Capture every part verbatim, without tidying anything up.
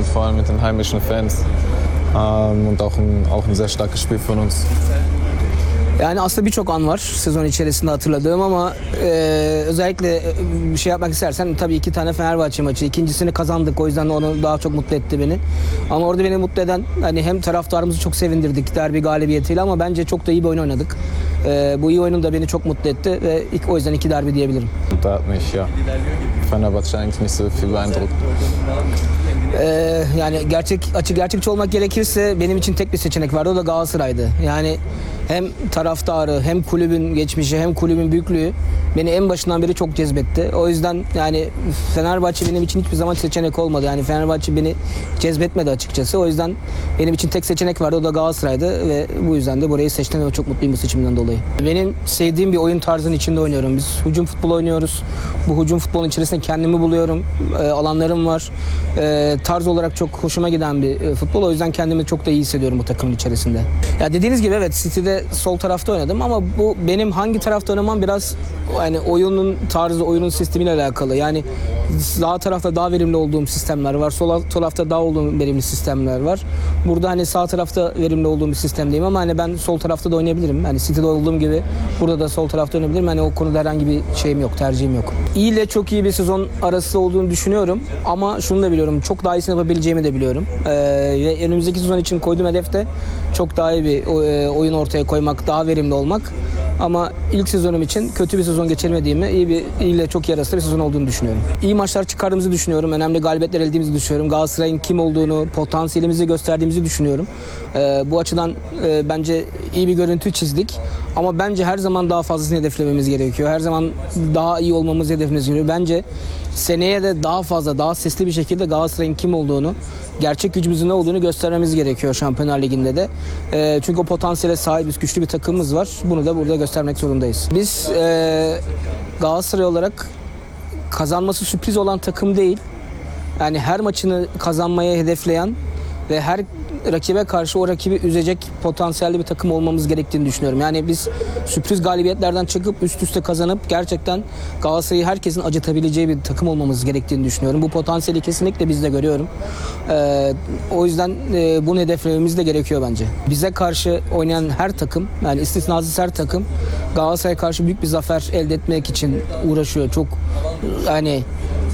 Vor allem mit den heimischen Fans ähm, und auch ein, auch ein sehr starkes Spiel von uns. Yani aslında birçok an var sezon içerisinde hatırladığım ama e, özellikle bir şey yapmak istersen tabii iki tane Fenerbahçe maçı. İkincisini kazandık, o yüzden onu daha çok mutlu etti beni. Ama orada beni mutlu eden hani hem taraftarımızı çok sevindirdik derbi galibiyetiyle ama bence çok da iyi bir oyun oynadık. E, bu iyi oyunun da beni çok mutlu etti ve ilk, o yüzden iki derbi diyebilirim. Da hat mich ja Fenerbahçe eigentlich nicht so viel beeindruckt. Ee, yani gerçek açık gerçekçi olmak gerekirse benim için tek bir seçenek vardı, o da Galatasaray'dı. Yani hem taraftarı hem kulübün geçmişi hem kulübün büyüklüğü beni en başından beri çok cezbetti. O yüzden yani Fenerbahçe benim için hiçbir zaman seçenek olmadı. Yani Fenerbahçe beni cezbetmedi açıkçası. O yüzden benim için tek seçenek vardı, o da Galatasaray'dı ve bu yüzden de burayı seçtim ve çok mutluyum bu seçimden dolayı. Benim sevdiğim bir oyun tarzının içinde oynuyorum. Biz hücum futbolu oynuyoruz. Bu hücum futbolun içerisinde kendimi buluyorum. E, alanlarım var. E, tarz olarak çok hoşuma giden bir e, futbol. O yüzden kendimi çok da iyi hissediyorum bu takımın içerisinde. Ya dediğiniz gibi evet, City'de sol tarafta oynadım ama bu benim hangi tarafta oynamam biraz yani oyunun tarzı, oyunun sistemiyle alakalı. Yani sağ tarafta daha verimli olduğum sistemler var. Sol tarafta daha olduğum verimli sistemler var. Burada hani sağ tarafta verimli olduğum bir sistemdeyim ama hani ben sol tarafta da oynayabilirim. Hani City'de olduğum gibi burada da sol tarafta oynayabilirim. Hani o konuda herhangi bir şeyim yok, tercihim yok. İyi ile çok iyi bir sezon arası olduğunu düşünüyorum ama şunu da biliyorum, çok daha iyisini yapabileceğimi de biliyorum. Ee, ve önümüzdeki sezon için koyduğum hedef de çok daha iyi bir oyun ortaya koymak, daha verimli olmak. Ama ilk sezonum için kötü bir sezon geçirmediğimi, iyi bir iyi ile çok iyi arasında bir sezon olduğunu düşünüyorum. İyi maçlar çıkardığımızı düşünüyorum. Önemli galibiyetler elde ettiğimizi düşünüyorum. Galatasaray'ın kim olduğunu, potansiyelimizi gösterdiğimizi düşünüyorum. Ee, bu açıdan e, bence iyi bir görüntü çizdik. Ama bence her zaman daha fazlasını hedeflememiz gerekiyor. Her zaman daha iyi olmamız hedefimiz gerekiyor. Bence seneye de daha fazla, daha sesli bir şekilde Galatasaray'ın kim olduğunu, gerçek gücümüzün ne olduğunu göstermemiz gerekiyor Şampiyonlar Ligi'nde de. E, çünkü o potansiyele sahibiz, güçlü bir takımımız var. Bunu da burada göstermek zorundayız. Biz e, Galatasaray olarak kazanması sürpriz olan takım değil. Yani her maçını kazanmaya hedefleyen ve her rakibe karşı o rakibi üzecek potansiyelli bir takım olmamız gerektiğini düşünüyorum. Yani biz sürpriz galibiyetlerden çıkıp üst üste kazanıp gerçekten Galatasaray'ı herkesin acıtabileceği bir takım olmamız gerektiğini düşünüyorum. Bu potansiyeli kesinlikle biz de görüyorum. Ee, o yüzden e, bunu hedeflememiz de gerekiyor bence. Bize karşı oynayan her takım, yani istisnasız her takım Galatasaray'a karşı büyük bir zafer elde etmek için uğraşıyor. Çok yani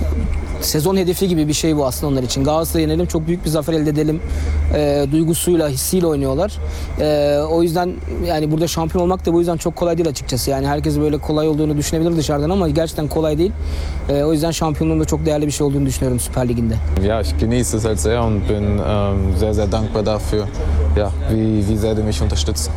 sezon hedefi gibi bir şey bu aslında onlar için. Galatasaray'ı yenelim, çok büyük bir zafer elde edelim e, duygusuyla, hissiyle oynuyorlar. E, o yüzden yani burada şampiyon olmak da bu yüzden çok kolay değil açıkçası. Yani herkes böyle kolay olduğunu düşünebilir dışarıdan ama gerçekten kolay değil. E, o yüzden şampiyonluğun da çok değerli bir şey olduğunu düşünüyorum Süper Lig'inde. Ja, ich genieße es halt sehr und bin ähm, sehr sehr dankbar dafür, ja, wie, wie sehr die mich unterstützen.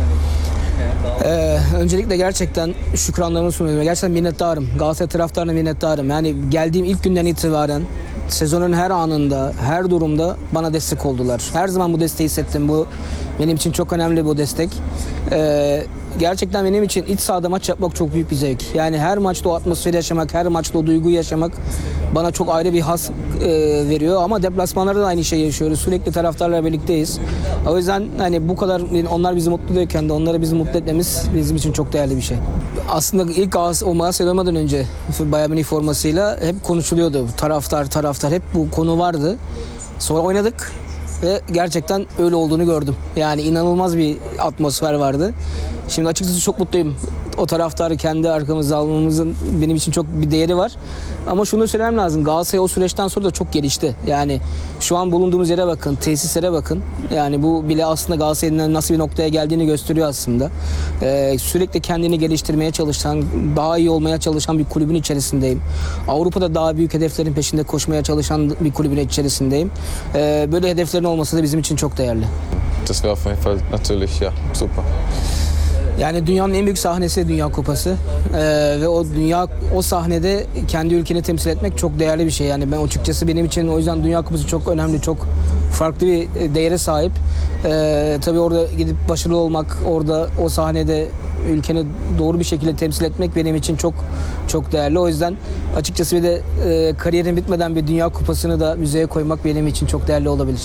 Ee, öncelikle gerçekten şükranlarımı sunuyorum. Gerçekten minnettarım. Galatasaray taraftarına minnettarım. Yani geldiğim ilk günden itibaren sezonun her anında, her durumda bana destek oldular. Her zaman bu desteği hissettim. Bu benim için çok önemli bu destek. Ee, gerçekten benim için iç sahada maç yapmak çok büyük bir zevk. Yani her maçta o atmosferi yaşamak, her maçta o duyguyu yaşamak bana çok ayrı bir haz e, veriyor. Ama deplasmanlarda da aynı şeyi yaşıyoruz. Sürekli taraftarlarla birlikteyiz. O yüzden hani bu kadar onlar bizi mutlu ediyorken de onları bizi mutlu etmemiz bizim için çok değerli bir şey. Aslında ilk o Galatasaray'a oynamadan önce Bayern Münih formasıyla hep konuşuluyordu. Taraftar, taraftar hep bu konu vardı. Sonra oynadık ve gerçekten öyle olduğunu gördüm. Yani inanılmaz bir atmosfer vardı. Şimdi açıkçası çok mutluyum. O taraftarı kendi arkamızda almamızın benim için çok bir değeri var. Ama şunu söylemem lazım. Galatasaray o süreçten sonra da çok gelişti. Yani şu an bulunduğumuz yere bakın, tesislere bakın. Yani bu bile aslında Galatasaray'ın nasıl bir noktaya geldiğini gösteriyor aslında. Ee, sürekli kendini geliştirmeye çalışan, daha iyi olmaya çalışan bir kulübün içerisindeyim. Avrupa'da daha büyük hedeflerin peşinde koşmaya çalışan bir kulübün içerisindeyim. Ee, böyle hedeflerin olması da bizim için çok değerli. Das wäre auf jeden Fall natürlich ja super. Yani dünyanın en büyük sahnesi Dünya Kupası ee, ve o dünya o sahnede kendi ülkeni temsil etmek çok değerli bir şey. Yani ben açıkçası benim için o yüzden Dünya Kupası çok önemli, çok farklı bir değere sahip. Ee, tabii orada gidip başarılı olmak, orada o sahnede ülkeni doğru bir şekilde temsil etmek benim için çok çok değerli. O yüzden açıkçası bir de e, kariyerin bitmeden bir Dünya Kupası'nı da müzeye koymak benim için çok değerli olabilir.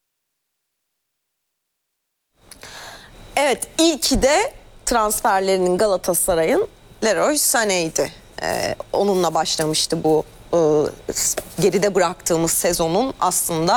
Evet, ilki de transferlerinin Galatasaray'ın Leroy Sané'ydi. Ee, onunla başlamıştı bu e, geride bıraktığımız sezonun aslında